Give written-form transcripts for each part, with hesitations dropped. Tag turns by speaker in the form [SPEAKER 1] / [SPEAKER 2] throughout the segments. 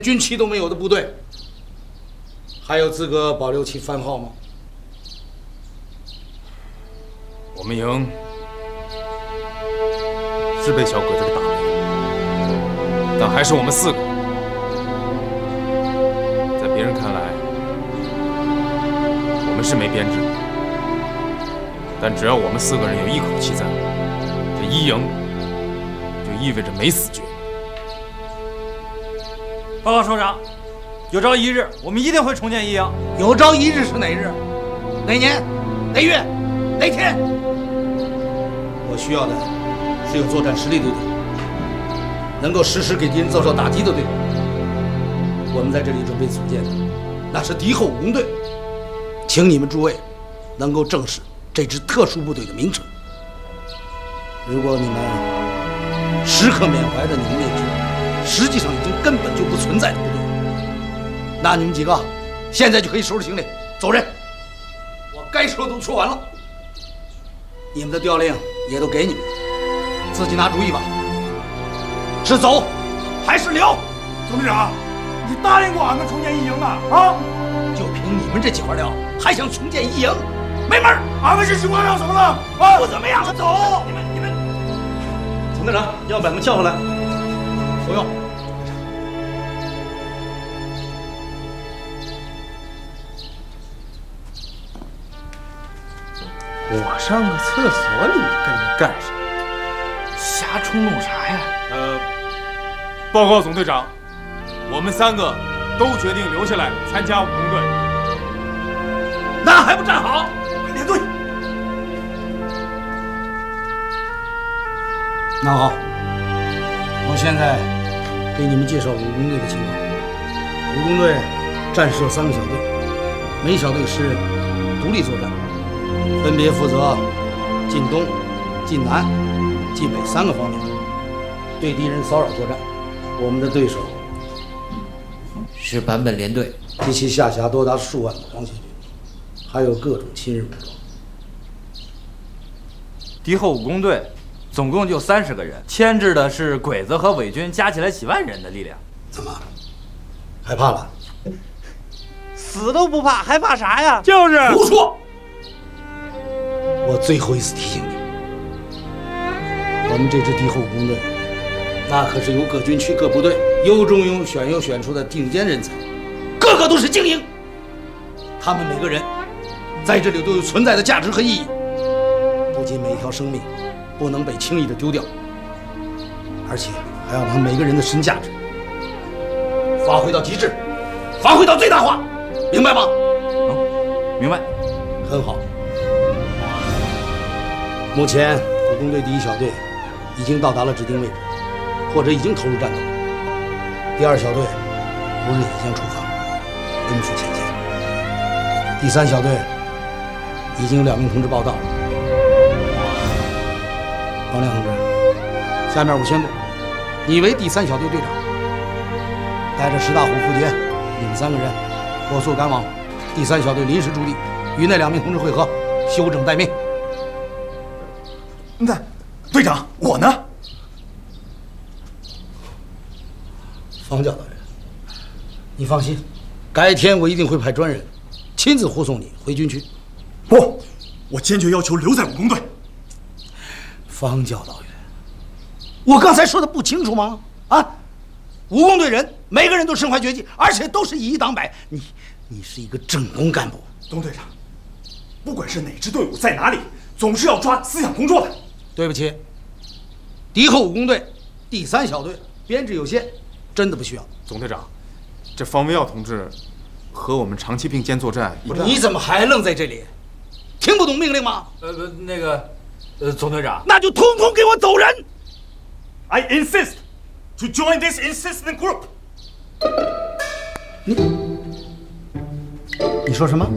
[SPEAKER 1] 军旗都没有的部队，还有资格保留其番号吗？
[SPEAKER 2] 我们营是被小鬼子给打没了，但还是我们4个。在别人看来，我们是没编制，但只要我们4个人有一口气在，这1营就意味着没死绝。
[SPEAKER 3] 报告首长，有朝一日我们一定会重建1营。
[SPEAKER 1] 有朝一日是哪日？哪年？哪月？哪天？我需要的是有作战实力的队伍，能够实时给敌人遭受打击的队伍。我们在这里准备组建的，那是敌后武工队，请你们诸位能够正视这支特殊部队的名称。如果你们时刻缅怀着你们那支实际上已经根本就不存在的部队，那你们几个现在就可以收拾行李走人。我该说的都说完了，你们的调令也都给你们了，自己拿主意吧，是走还是留？
[SPEAKER 4] 总队长，你答应过俺们重建1营的啊？
[SPEAKER 1] 就凭你们这几块料，还想重建1营？没门儿！
[SPEAKER 4] 俺们是许光亮什么的啊？
[SPEAKER 1] 不怎么样，走！
[SPEAKER 4] 你们，
[SPEAKER 3] 总队长要把他们叫回来。
[SPEAKER 1] 不用。
[SPEAKER 3] 我上个厕所里跟你干什么？瞎冲动啥呀？
[SPEAKER 2] 报告总队长，我们3个都决定留下来参加武工队。
[SPEAKER 1] 那还不站好？
[SPEAKER 4] 连队。
[SPEAKER 1] 那好，我现在给你们介绍武工队的情况。武工队战设3个小队，每小队是独立作战，分别负责晋东、晋南、晋北3个方面，对敌人骚扰作战。我们的对手
[SPEAKER 5] 是坂本联队
[SPEAKER 1] 及其下辖多达数万的皇协军，还有各种亲日武装。
[SPEAKER 3] 敌后武工队总共就30个人，牵制的是鬼子和伪军，加起来几万人的力量。
[SPEAKER 1] 怎么，害怕了？
[SPEAKER 3] 死都不怕，还怕啥呀？
[SPEAKER 4] 就是
[SPEAKER 1] 胡说！我最后一次提醒你，我们这支敌后武工队，那可是由各军区各部队优中优选出的顶尖人才，个个都是精英。他们每个人在这里都有存在的价值和意义，不仅每一条生命不能被轻易的丢掉，而且还要让每个人的身价值发挥到极致，发挥到最大化，明白吗？
[SPEAKER 3] 明白。
[SPEAKER 1] 很好。目前武工队第1小队已经到达了指定位置，或者已经投入战斗。第2小队不日也将出发，奔赴前线。第3小队已经有2名同志报到了。王亮同志，下面我宣布，你为第3小队队长，带着石大虎、傅杰，你们3个人火速赶往第3小队临时驻地，与那2名同志会合，休整待命。
[SPEAKER 4] 那队长，我呢？
[SPEAKER 1] 方教导员，你放心，改天我一定会派专人亲自护送你回军区。
[SPEAKER 4] 不，我坚决要求留在武工队。
[SPEAKER 1] 方教导员，我刚才说的不清楚吗？啊，武工队人每个人都身怀绝技，而且都是以一挡百。你是一个正宫干部。
[SPEAKER 4] 董队长，不管是哪支队伍在哪里，总是要抓思想工作的。
[SPEAKER 1] 对不起，敌后武工队第3小队编制有限，真的不需要。
[SPEAKER 2] 总队长，这方维耀同志和我们长期并肩作战。
[SPEAKER 1] 你怎么还愣在这里？听不懂命令吗？
[SPEAKER 3] 总队长，
[SPEAKER 1] 那就通通给我走人！
[SPEAKER 4] I insist to join this insistent group.
[SPEAKER 1] 你说什么？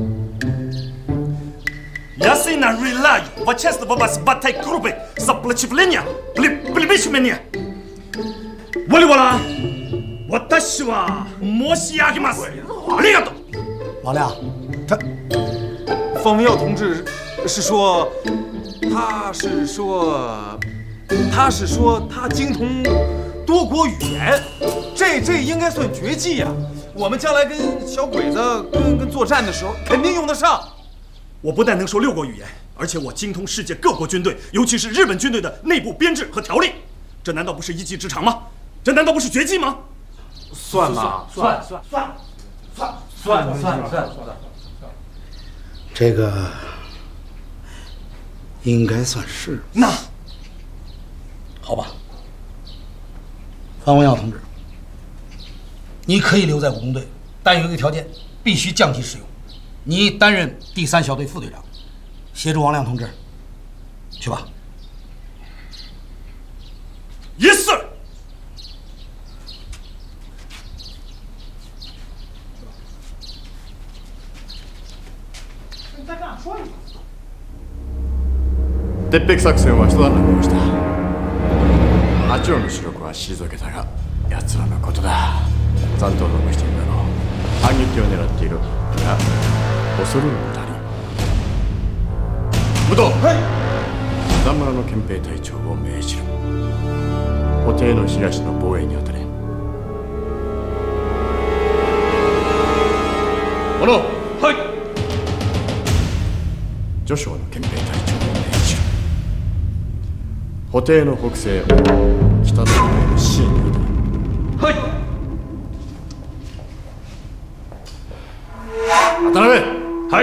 [SPEAKER 4] Я сильно релаю в честь вас батай группы сопротивления плебечмения. Воливала, вот тащила, мосиагимас. ありがとう。
[SPEAKER 1] 王亮，
[SPEAKER 2] 方维耀同志是说，他精通多国语言，这应该算绝技呀！我们将来跟小鬼子跟作战的时候肯定用得上。
[SPEAKER 4] 我不但能说6国语言，而且我精通世界各国军队，尤其是日本军队的内部编制和条例。这难道不是一技之长吗？这难道不是绝技吗？
[SPEAKER 2] 算吗？算。
[SPEAKER 1] 这个应该算是。
[SPEAKER 4] 那
[SPEAKER 1] 好吧，方文耀同志，你可以留在武工队，但有一个条件，必须降级使用。你担任第3小队副队长，协助王亮同志。去吧。
[SPEAKER 4] Yes, sir。
[SPEAKER 6] 你再跟俺说一说。
[SPEAKER 7] 鉄壁作戦は一段落をした。八丁の主力は退けたが、奴らのことだ。残党残しているだろう。反撃を狙っているが、恐るるに足りん。武藤、はい。田村の憲兵隊長を命じる。補定の東の防衛に当たれ。小野、はい。徐将の憲兵隊長を命じる。補定の北西、北の方への支援に当たれ。はい。渡辺、はい。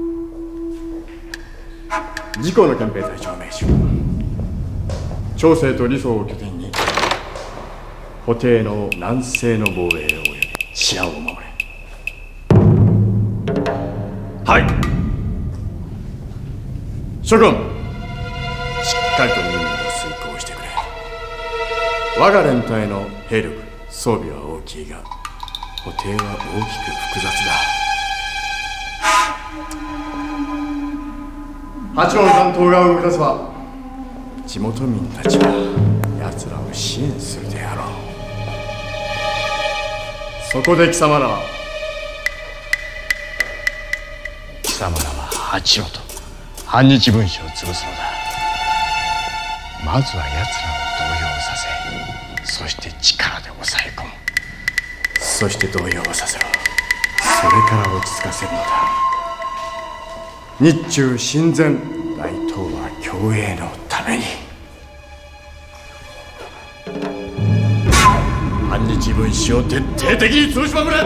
[SPEAKER 7] 自公の憲兵隊長を命じる。長生と理想を拠点に補定の南西の防衛を及び治安を守れ。はい。諸君、しっかりと任務を遂行してくれ。我が連隊の兵力装備は大きいが補定は大きく複雑だ。八王残党が動き出せば地元民たちは奴らを支援するであろう。そこで貴様らは八王と反日分子を潰すのだ。まずは奴らを動揺させ、そして力で抑え込む。そして動揺させろ。それから落ち着かせるのだ。日中親善、大東亜共栄のために。反日分子を徹底的に潰しまくれ。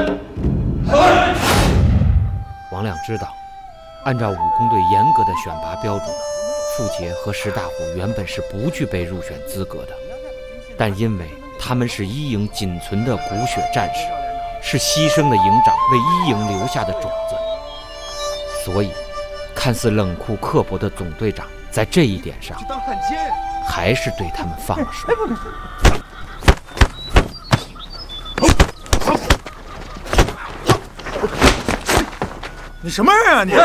[SPEAKER 5] 王亮知道，按照武工队严格的选拔标准，傅杰和石大虎原本是不具备入选资格的，但因为他们是一营仅存的骨血战士，是牺牲的营长为一营留下的种子，所以看似冷酷刻薄的总队长在这一点上还是对他们放了水。
[SPEAKER 2] 你什么人啊你？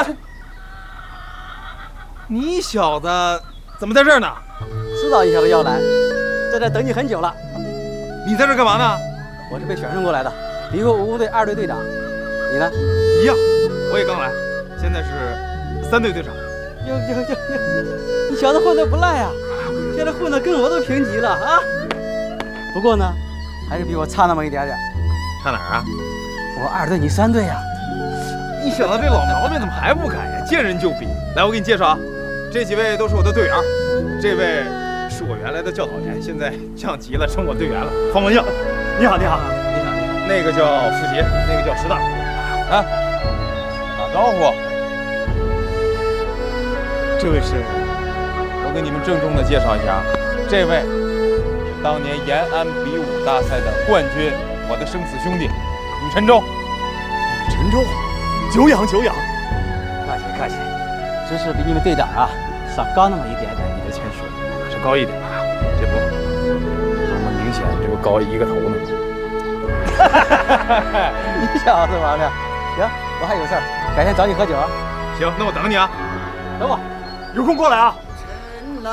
[SPEAKER 2] 你小子怎么在这儿呢？
[SPEAKER 6] 知道你小子要来，在这等你很久了。
[SPEAKER 2] 你在这干嘛呢？
[SPEAKER 6] 我是被选送过来的，敌国武工队2队队长。你呢？
[SPEAKER 2] 一样，我也刚来，现在是3队队长。
[SPEAKER 6] 哟，你小子混得不赖呀！现在混得跟我都平级了啊！不过呢，还是比我差那么一点点。
[SPEAKER 2] 差哪儿啊？
[SPEAKER 6] 我2队，你3队呀！
[SPEAKER 2] 你小子这老毛病怎么还不改呀？见人就比。来，我给你介绍啊，这几位都是我的队员。这位是我原来的教导员，现在降级了，升我队员了。方文耀，你好，你好，你好。那个叫傅杰，那个叫石大。啊，打招呼。这位是，我给你们郑重的介绍一下，这位是当年延安比武大赛的冠军，我的生死兄弟吕晨舟。吕晨舟。久仰久仰，
[SPEAKER 6] 客气客气，只是比你们队长啊稍高那么一点点，你就谦虚了。
[SPEAKER 2] 是高一点啊，这不，我们明显这不高一个头呢。
[SPEAKER 6] 你小子王亮，行，我还有事儿，改天找你喝酒啊。
[SPEAKER 2] 行，那我等你啊。
[SPEAKER 6] 等我，
[SPEAKER 2] 有空过来啊。